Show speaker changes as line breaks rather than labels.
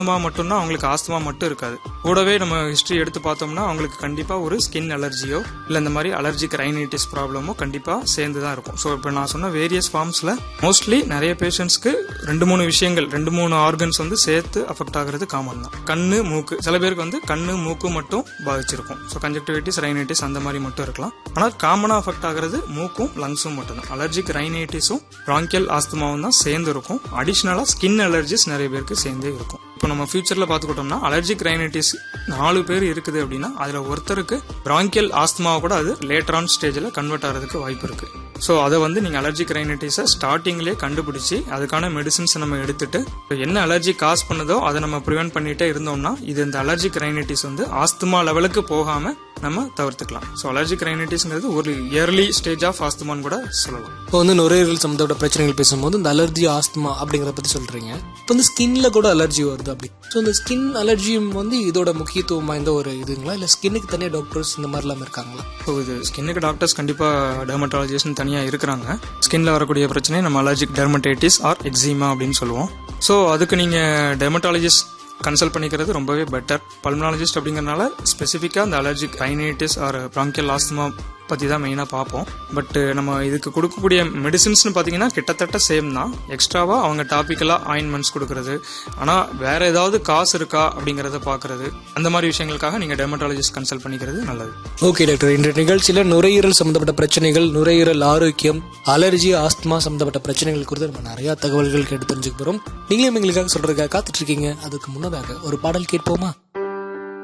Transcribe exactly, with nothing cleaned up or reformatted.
Asthma மட்டும்னா அவங்களுக்கு asthma மட்டும் இருக்காது. கூடவே நம்ம ஹிஸ்டரி எடுத்து பார்த்தோம்னா அவங்களுக்கு கண்டிப்பா ஒரு ஸ்கின் அலர்ஜியோ இல்ல இந்த மாதிரி அலர்ஜிக் ரைனைட்டிஸ் ப்ராப்ளமோ கண்டிப்பா சேர்ந்து தான் இருக்கும். ஸோ இப்போ நான் சொன்ன வேரியஸ் ஃபார்ம்ஸ்ல மோஸ்ட்லி நிறைய பேஷண்ட்ஸ்க்கு ரெண்டு மூணு விஷயங்கள் ரெண்டு மூணு ஆர்கன்ஸ் வந்து சேர்த்து அஃபெக்ட் ஆகுறது காமன் தான். கண்ணு மூக்கு, சில பேருக்கு வந்து கண்ணு மூக்கு மட்டும் பாதிச்சிருக்கும். ஸோ கன்ஜக்டிவைட்டிஸ் ரைனைட்டிஸ் அந்த மாதிரி மட்டும் இருக்கலாம். ஆனால் காமனா அஃபெக்ட் ஆகுறது மூக்கும் லங்ஸும் மட்டும் தான். அலர்ஜிக் ரைனைட்டிஸும் பிராங்கியல் ஆஸ்துமாவும் தான் சேர்ந்து இருக்கும். அடிஷனலா ஸ்கின் அலர்ஜிஸ் நிறைய பேருக்கு சேர்ந்தே இருக்கும். இப்போ நம்ம ஃபியூச்சர்ல பாத்துக்கிட்டோம்னா அலர்ஜிக் ரைனைட்டிஸ் நாலு பேர் இருக்குது அப்படின்னா அதுல ஒருத்தருக்கு பிராங்கியல் ஆஸ்துமாவை கூட அது லேட்டர் ஆன் ஸ்டேஜ்ல கன்வெர்ட் ஆகிறதுக்கு வாய்ப்பு இருக்கு. ஸோ அதை வந்து நீங்க அலர்ஜிக் ரைனைட்டிஸை ஸ்டார்டிங்லேயே கண்டுபிடிச்சி அதுக்கான மெடிசின்ஸ் நம்ம எடுத்துட்டு என்ன அலர்ஜி காஸ் பண்ணுதோ அதை நம்ம ப்ரிவென்ட் பண்ணிட்டே இருந்தோம்னா இது இந்த அலர்ஜிக் ரைனைட்டிஸ் வந்து ஆஸ்துமா லெவலுக்கு போகாம நம்ம தவிர்த்துக்கலாம். ஸோ அலர்ஜிக் ரைனைட்டிஸ்ங்கிறது ஒரு இயர்லி ஸ்டேஜ் ஆஃப் ஆஸ்துமான்னு கூட சொல்லலாம்.
இப்போ வந்து நுரையீரல் சம்பந்தப்பட்ட பிரச்சனைகள் பேசும்போது இந்த அலர்ஜி ஆஸ்துமா அப்படிங்கறத பத்தி சொல்றீங்க. இப்போ வந்து ஸ்கின்ல கூட அலர்ஜி வருது அப்படி. ஸோ இந்த ஸ்கின் அலர்ஜியும் வந்து இதோட முக்கியத்துவம் வாய்ந்த ஒரு இதுங்களா, இல்ல ஸ்கின்னுக்கு தனியாக டாக்டர்ஸ் இந்த மாதிரி எல்லாம் இருக்காங்களா?
ஸோ இது ஸ்கின்னுக்கு டாக்டர்ஸ் கண்டிப்பா டெர்மட்டாலஜிஸ்ட் தனியா இருக்கிறாங்க. ஸ்கின்ல வரக்கூடிய பிரச்சனை நம்ம அலர்ஜிக் டெர்மடைட்டிஸ் ஆர் எக்ஸிமா அப்படின்னு சொல்லுவோம். ஸோ அதுக்கு நீங்க டெர்மட்டாலஜிஸ்ட் கன்சல்ட் பண்ணிக்கிறது ரொம்பவே பெட்டர். பல்மனாலஜிஸ்ட் அப்படிங்கறதுனால ஸ்பெசிஃபிக்கா இந்த allergic rhinitis R bronchial asthma பத்தி தான் மெயினா பார்ப்போம். பட் நம்ம இதுக்கு கொடுக்கக்கூடிய மெடிசின்ஸ்னு பாத்தீங்கன்னா கிட்டத்தட்ட சேம் தான். எக்ஸ்ட்ராவா அவங்க டாபிக்கலா ஆயின்மெண்ட்ஸ் கொடுக்கறது, ஆனா வேற ஏதாவது காசு இருக்கா அப்படிங்கறத பாக்குறது, அந்த மாதிரி விஷயங்களுக்காக நீங்க டெர்மட்டாலஜிஸ்ட் கன்சல்ட் பண்ணிக்கிறது நல்லது.
ஓகே டாக்டர், இந்த நிகழ்ச்சியில நுரையீரல் சம்பந்தப்பட்ட பிரச்சனைகள், நுரையீரல் ஆரோக்கியம், அலர்ஜி, ஆஸ்துமா சம்பந்தப்பட்ட பிரச்சனைகள் குறித்து நம்ம நிறைய தகவல்கள் கேட்டு தெரிஞ்சுக்க போறோம். நீங்களும் எங்களுக்காக சொல்றதுக்காக காத்துட்டு இருக்கீங்க. அதுக்கு முன்னதாக ஒரு பாடல் கேட்போமா?